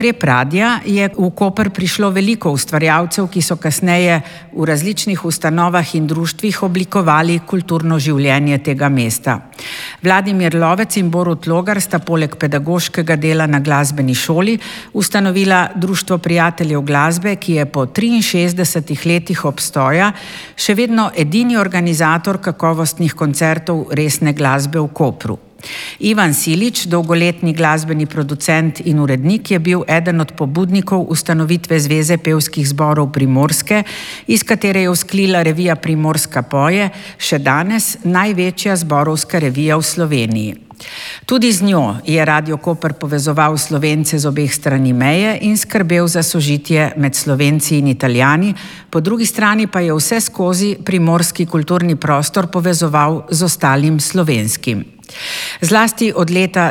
Prek radia je v Koper prišlo veliko ustvarjalcev, ki so kasneje v različnih ustanovah in društvih oblikovali kulturno življenje tega mesta. Vladimir Lovec in Borut Logar sta poleg pedagoškega dela na glasbeni šoli ustanovila Društvo prijateljev glasbe, ki je po 63 letih obstoja še vedno edini organizator kakovostnih koncertov resne glasbe v Kopru. Ivan Silič, dolgoletni glasbeni producent in urednik, je bil eden od pobudnikov ustanovitve Zveze pevskih zborov Primorske, iz katere je vzklila revija Primorska poje, še danes največja zborovska revija v Sloveniji. Tudi z njo je Radio Koper povezoval Slovence z obeh strani meje in skrbel za sožitje med Slovenci in Italijani, po drugi strani pa je vse skozi primorski kulturni prostor povezoval z ostalim slovenskim. Zlasti od leta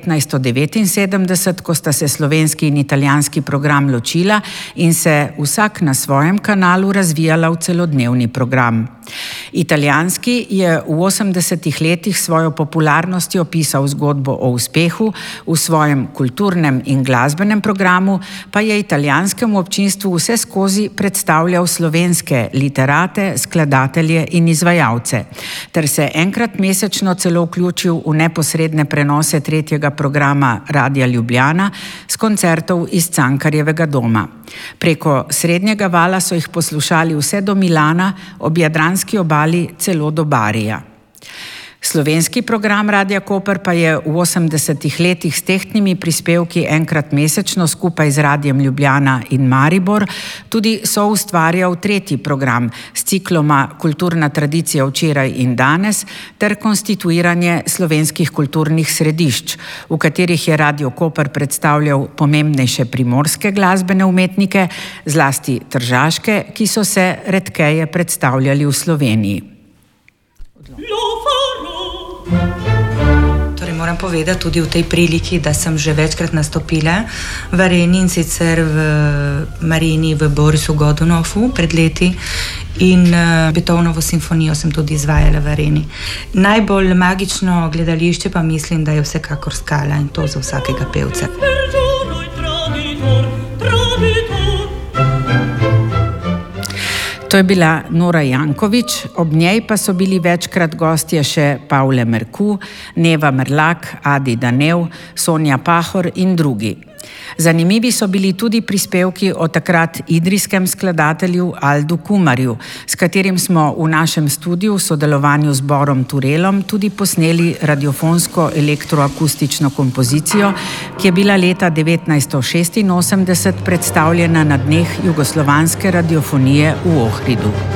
1979, ko sta se slovenski in italijanski program ločila in se vsak na svojem kanalu razvijala v celodnevni program. Italijanski je v 80 letih svojo popularnostjo pisal zgodbo o uspehu, v svojem kulturnem in glasbenem programu pa je italijanskemu občinstvu vse skozi predstavljal slovenske literate, skladatelje in izvajalce, ter se enkrat mesečno celo vključil v neposredne prenose tretjega programa Radia Ljubljana s koncertov iz Cankarjevega doma. Preko srednjega vala so jih poslušali vse do Milana, ob jadranski obali celo do Barija. Slovenski program Radia Koper pa je v 80 letih s tehtnimi prispevki enkrat mesečno skupaj z Radiem Ljubljana in Maribor tudi soustvarjal tretji program s cikloma Kulturna tradicija včeraj in danes ter konstituiranje slovenskih kulturnih središč, v katerih je Radio Koper predstavljal pomembnejše primorske glasbene umetnike, zlasti tržaške, ki so se redkeje predstavljali v Sloveniji. Torej moram povedati tudi v tej priliki, da sem že večkrat nastopila v areni, in sicer v Marini v Borisu Godunovu pred leti, in Beethovnovo simfonijo sem tudi izvajala v areni. Najbolj magično gledališče pa mislim, da je vsekakor Skala, in to za vsakega pevca. To je bila Nora Jankovič, ob njej pa so bili večkrat gostje še Pavle Merku, Neva Merlak, Adi Danev, Sonja Pahor in drugi. Zanimivi so bili tudi prispevki o takrat idrijskem skladatelju Aldu Kumarju, s katerim smo v našem studiu v sodelovanju z Borom Turelom tudi posneli radiofonsko elektroakustično kompozicijo, ki je bila leta 1986 predstavljena na dneh jugoslovanske radiofonije v Ohridu.